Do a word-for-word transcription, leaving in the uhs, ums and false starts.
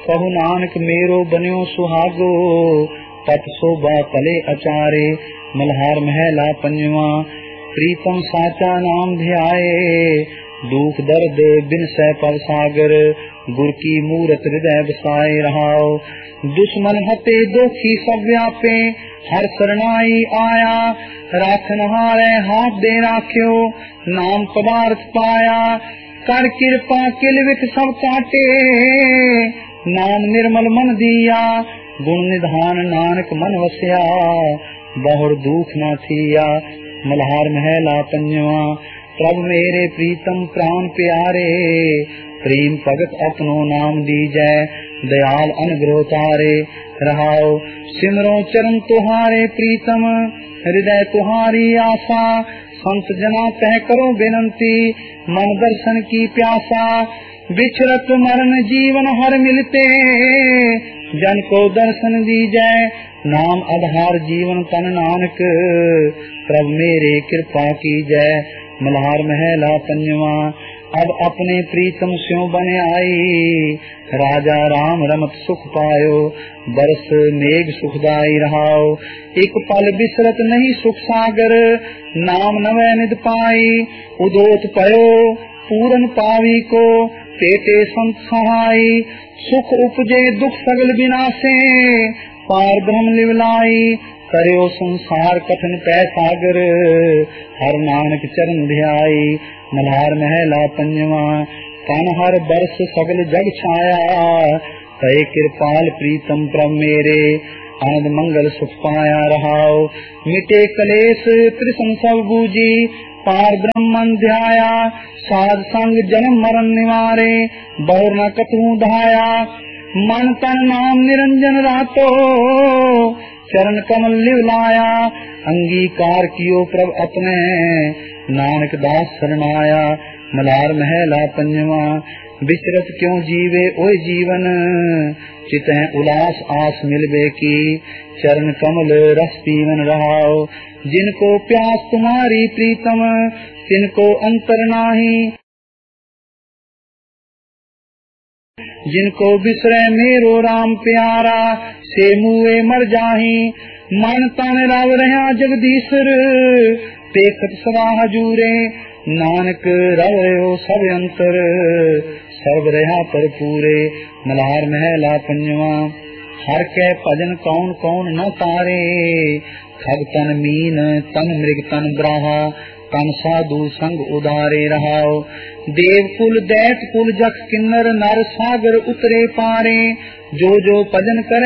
कहु नानक मेरो बन्यो सुहागो, पत शोभा पले अचारे। मल्हार महला पंजवा, प्रीतम साचा नाम ध्याए, दुख दर्द बिन सह पव सागर, गुर की मूरत हृदय बसाए रहाओ। दुश्मन हते दोखी सब व्यापे, हर शरणाई आया, राखन हारे हाथ दे राख्यो, नाम पदार्थ पाया। कर कृपा किल विख सब काटे, नाम निर्मल मन दिया, गुण निधान नानक मन वस्या, बहुर दुख न थिया। मल्हार महला पंजवा, प्रभु मेरे प्रीतम प्राण प्यारे, प्रेम भगत अपनो नाम दीजै, दयाल अनुग्रह तारे। रहाओ सिमरो चरण तुहारे प्रीतम, हृदय तुहारी आशा, संत जना तह करो बेनंती, मन दर्शन की प्यासा। बिछरत मरण जीवन हर मिलते, जन को दर्शन दीजै, नाम आधार जीवन तन नानक, प्रभु मेरे कृपा कीजै। मल्हार महला पंजवा, अब अपने प्रीतम स्यों बन आई, राजा राम रमत सुख पायो, बरस मेघ सुखदाई रहाओ। एक पल बिसरत नहीं सुख सागर, नाम नवै निध पाई, उदोत पयो पूरन पावी को, पेटे संत सहाई। सुख उपजे दुख सगल विनाशे, पार ब्रह्म लिवलाई, करयो संसार कठिन पै सागर, हर नानक चरण ध्याई। मल्हार महला पंजवा, कन हर बरस सगल जग छाया, तय कृपाल प्रीतम प्रभ मेरे, आनंद मंगल सुख पाया रहाओ। मिटे कलेश त्रिसंग सब बूझी, पार ब्रह्मन ध्याया, साध संग जन्म मरण निवारे, बहुर न कतहु धाया। मन तन नाम निरंजन रातो, चरण कमल लिवलाया, अंगीकार कियो प्रभ अपने, नानक दास शरणाया। मल्हार महला पंजवा, बिचरत क्यों जीवे ओए जीवन, चितह उलास आस मिलबे की, चरण कमल रस पीवन रहाओ। जिनको प्यास तुम्हारी प्रीतम, तिनको अंतर नाही, जिनको बिसरे मेरो राम प्यारा, से मुए मर जाही। मन तन रव रहा जगदीश्वर, देखत सदा हजूरे, नानक रव रहो सब अंतर, सर्व रहा पर पूरे। मल्हार महला पंजवा, हर के भजन कौन कौन न तारे, खग तन मीन तन मृग तन ब्राहा, तन साधु संग उदारे रहाओ। देव कुल दैत कुल जख किन्नर, नर सागर उतरे पारे, जो जो भजन करे